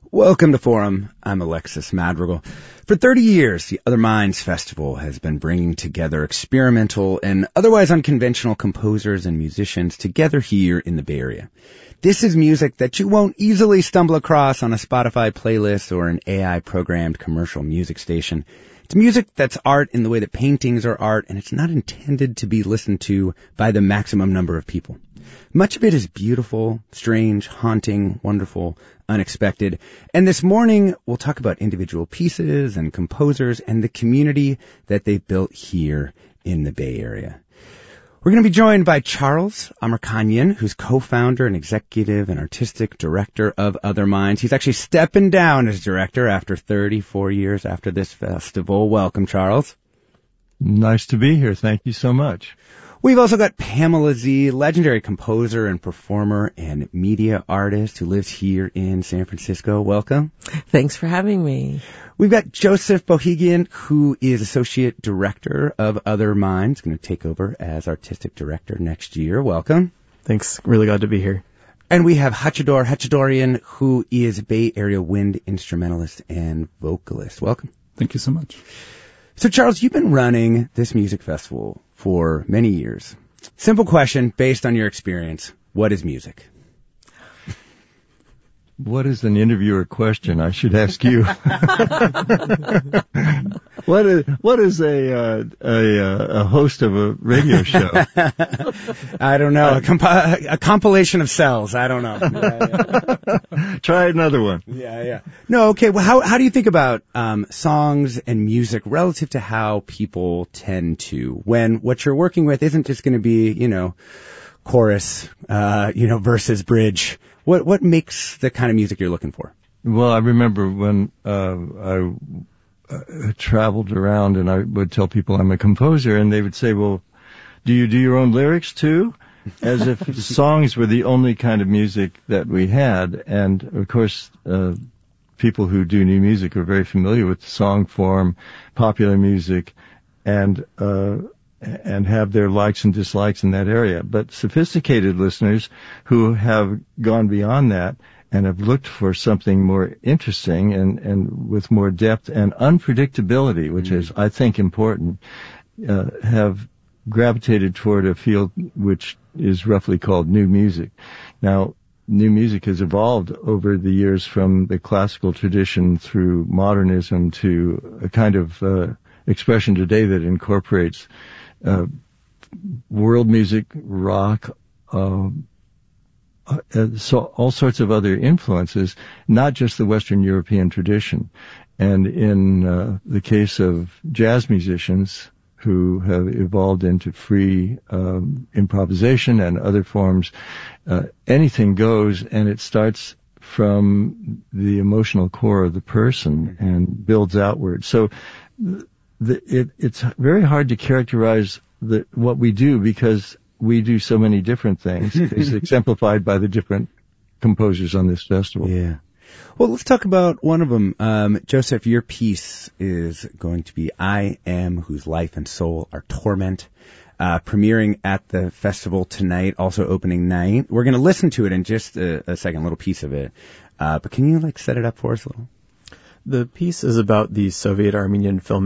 Welcome to Forum. I'm Alexis Madrigal. For 30 years, the Other Minds Festival has been bringing together experimental and otherwise unconventional composers and musicians together here in the Bay Area. This is music that you won't easily stumble across on a Spotify playlist or an AI-programmed commercial music station. It's music that's art in the way that paintings are art, and it's not intended to be listened to by the maximum number of people. Much of it is beautiful, strange, haunting, wonderful, unexpected. And this morning, we'll talk about individual pieces and composers and the community that they've built here in the Bay Area. We're going to be joined by Charles Amirkhanian, who's co-founder and executive and artistic director of Other Minds. He's actually stepping down as director after 34 years after this festival. Welcome, Charles. Nice to be here. Thank you so much. We've also got Pamela Z, legendary composer and performer and media artist who lives here in San Francisco. Welcome. Thanks for having me. We've got Joseph Bohigian, who is associate director of Other Minds, going to take over as artistic director next year. Welcome. Thanks. Really glad to be here. And we have Hachidor Hachidorian, who is Bay Area wind instrumentalist and vocalist. Welcome. Thank you so much. So, Charles, you've been running this music festival for many years. Simple question based on your experience. What is music? What is an interviewer question? I should ask you. What is a host of a radio show? I don't know. A compilation of cells. I don't know. Yeah. Try another one. Yeah. No, okay. Well, how do you think about songs and music relative to how people tend to, when what you're working with isn't just going to be, chorus, versus bridge? What makes the kind of music you're looking for? Well, I remember when I traveled around and I would tell people I'm a composer, and they would say, well, do you do your own lyrics too? As if songs were the only kind of music that we had. And of course, people who do new music are very familiar with the song form, popular music, and have their likes and dislikes in that area. But sophisticated listeners who have gone beyond that and have looked for something more interesting and with more depth and unpredictability, which is, I think, important, have gravitated toward a field which is roughly called new music. Now, new music has evolved over the years from the classical tradition through modernism to a kind of expression today that incorporates world music, rock, so all sorts of other influences, not just the Western European tradition. And in the case of jazz musicians who have evolved into free improvisation and other forms, anything goes, and it starts from the emotional core of the person and builds outward. So it's very hard to characterize what we do because we do so many different things. It's exemplified by the different composers on this festival. Yeah. Well, let's talk about one of them. Joseph, your piece is going to be I Am Whose Life and Soul Are Torment, premiering at the festival tonight, also opening night. We're going to listen to it in just a second, a little piece of it. But can you set it up for us a little? The piece is about the Soviet Armenian filmmaker